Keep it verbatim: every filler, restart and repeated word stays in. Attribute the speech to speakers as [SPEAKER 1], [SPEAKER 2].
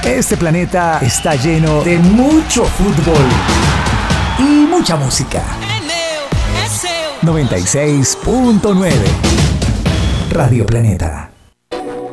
[SPEAKER 1] Este planeta está lleno de mucho fútbol y mucha música. noventa y seis punto nueve Radio Planeta.